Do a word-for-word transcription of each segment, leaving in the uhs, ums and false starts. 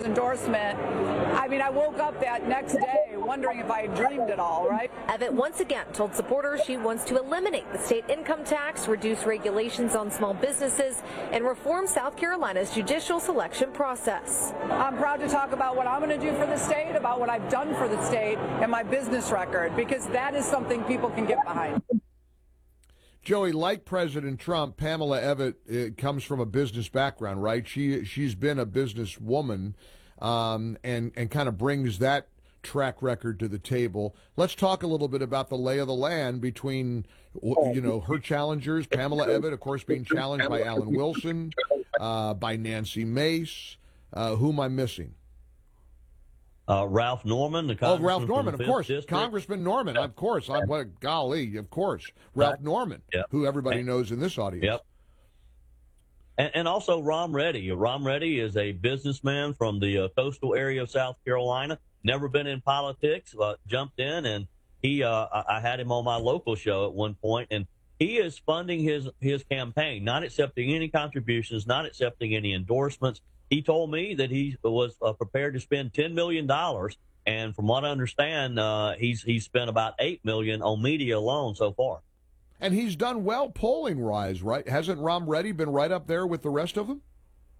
endorsement, I mean, I woke up that next day wondering if I had dreamed it all, right? Evatt once again told supporters she wants to eliminate the state income tax, reduce regulations on small businesses, and reform South Carolina's judicial selection process. I'm proud to talk about what I'm going to do for the state, about what I've done for the state, and my business record, because that is something people can get behind. Joey, like President Trump, Pamela Evatt uh, comes from a business background, right? She she's been a businesswoman, um, and and kind of brings that track record to the table. Let's talk a little bit about the lay of the land between, you know, her challengers. Pamela Evatt, of course, being challenged by Alan Wilson, uh, by Nancy Mace. Uh, who am I missing? Uh, Ralph Norman, the congressman. Oh, Ralph Norman, of course. District. Congressman Norman, of course. I'm what golly, of course. Ralph Norman, yep. who everybody knows in this audience. Yep. And, and also Rom Reddy. Rom Reddy is a businessman from the uh, coastal area of South Carolina. Never been in politics, but jumped in, and he. Uh, I had him on my local show at one point, and he is funding his his campaign, not accepting any contributions, not accepting any endorsements. He told me that he was uh, prepared to spend ten million dollars, and from what I understand, uh, he's he's spent about eight million dollars on media alone so far. And he's done well polling-wise, right? Hasn't Rom Reddy been right up there with the rest of them?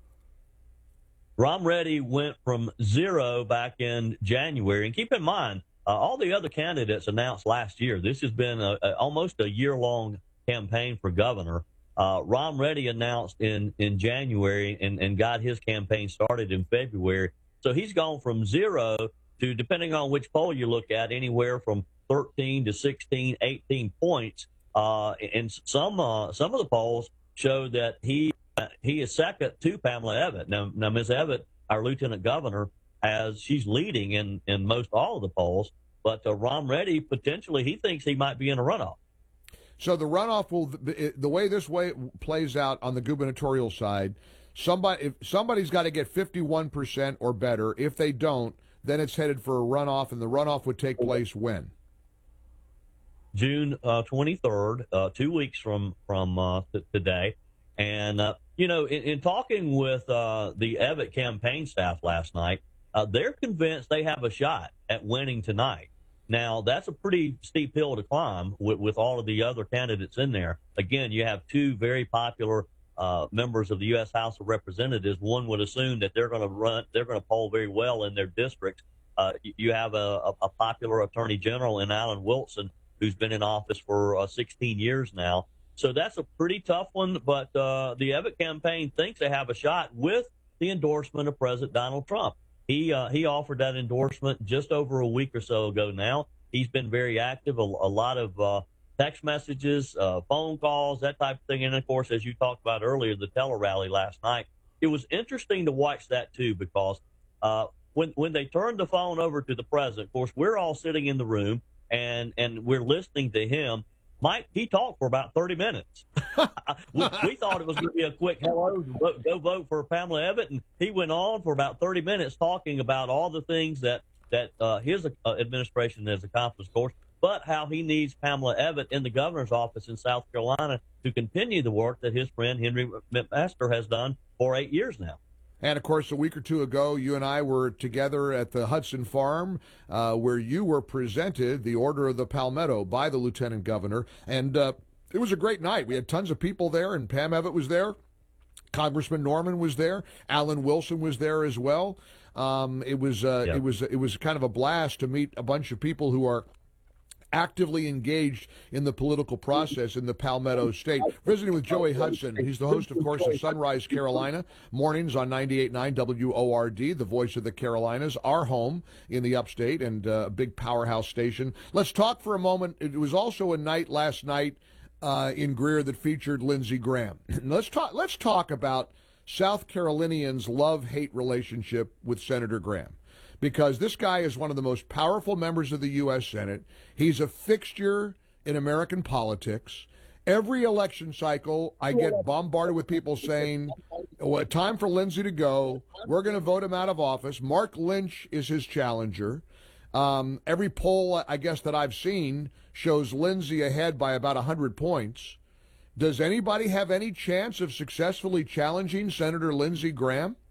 Rom Reddy went from zero back in January. And keep in mind, uh, all the other candidates announced last year. This has been a, a, almost a year-long campaign for governor. Uh, Rom Reddy announced in, in January and, and got his campaign started in February. So he's gone from zero to, depending on which poll you look at, anywhere from thirteen to sixteen, eighteen points. Uh, and some uh, some of the polls show that he uh, he is second to Pamela Evatt. Now, now Miz Evatt, our lieutenant governor, as she's leading in, in most all of the polls. But uh, Rom Reddy, potentially, he thinks he might be in a runoff. So the runoff will, the way this way plays out on the gubernatorial side, somebody if somebody's got to get fifty-one percent or better. If they don't, then it's headed for a runoff, and the runoff would take place when? June uh, twenty-third, uh, two weeks from from uh, th- today. And, uh, you know, in, in talking with uh, the Evatt campaign staff last night, uh, they're convinced they have a shot at winning tonight. Now, that's a pretty steep hill to climb with, with all of the other candidates in there. Again, you have two very popular uh, members of the U S House of Representatives. One would assume that they're going to run, they're going to poll very well in their districts. Uh, you have a, a popular attorney general in Alan Wilson, who's been in office for uh, sixteen years now. So that's a pretty tough one. But uh, the Evatt campaign thinks they have a shot with the endorsement of President Donald Trump. He uh, he offered that endorsement just over a week or so ago now. He's been very active, a, a lot of uh, text messages, uh, phone calls, that type of thing. And, of course, as you talked about earlier, the tele-rally last night. It was interesting to watch that, too, because uh, when, when they turned the phone over to the president, of course, we're all sitting in the room, and, and we're listening to him. Mike, he talked for about thirty minutes. we, we thought it was going to be a quick hello, go vote for Pamela Evatt, and he went on for about thirty minutes talking about all the things that that uh, his uh, administration has accomplished, of course, but how he needs Pamela Evatt in the governor's office in South Carolina to continue the work that his friend Henry McMaster has done for eight years now. And, of course, a week or two ago, you and I were together at the Hudson Farm, uh, where you were presented the Order of the Palmetto by the lieutenant governor. And uh, it was a great night. We had tons of people there, and Pam Evatt was there. Congressman Norman was there. Alan Wilson was there as well. Um, it was uh, yep. it was it was kind of a blast to meet a bunch of people who are actively engaged in the political process in the Palmetto State. Visiting with Joey Hudson. He's the host, of course, of Sunrise Carolina, mornings on ninety-eight point nine W O R D, the voice of the Carolinas, our home in the upstate and uh, a big powerhouse station. Let's talk for a moment. It was also a night last night uh, in Greer that featured Lindsey Graham. let's talk. Let's talk about South Carolinians' love-hate relationship with Senator Graham, because this guy is one of the most powerful members of the U S Senate. He's a fixture in American politics. Every election cycle, I get bombarded with people saying, well, time for Lindsey to go. We're going to vote him out of office. Mark Lynch is his challenger. Um, every poll, I guess, that I've seen shows Lindsey ahead by about one hundred points. Does anybody have any chance of successfully challenging Senator Lindsey Graham?